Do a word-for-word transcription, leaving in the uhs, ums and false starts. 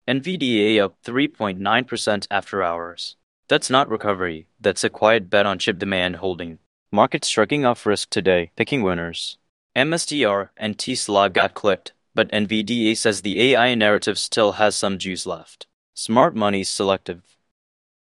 NVDA up three point nine percent after hours. That's not recovery, that's a quiet bet on chip demand holding. Markets shrugging off risk today, picking winners. M S T R and Tesla got clipped, but N V D A says the A I narrative still has some juice left. Smart money's selective.